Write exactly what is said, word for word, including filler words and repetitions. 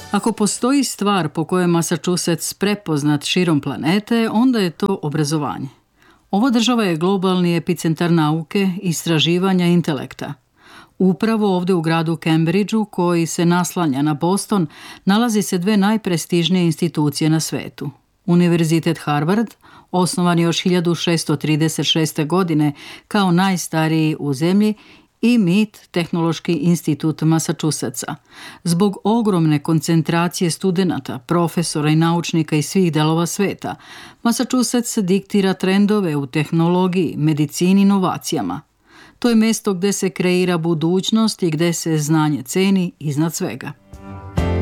Ako postoji stvar po kojoj je Massachusetts prepoznat širom planete, onda je to obrazovanje. Ova država je globalni epicentar nauke, istraživanja i intelekta. Upravo ovdje u gradu Cambridgeu, koji se naslanja na Boston, nalazi se dve najprestižnije institucije na svetu. Univerzitet Harvard, osnovan još hiljadu šessto trideset šeste. godine kao najstariji u zemlji, i M I T, Tehnološki institut Massachusettsa. Zbog ogromne koncentracije studenata, profesora i naučnika iz svih delova sveta, Massachusetts diktira trendove u tehnologiji, medicini i inovacijama. To je mesto gde se kreira budućnost i gde se znanje ceni iznad svega.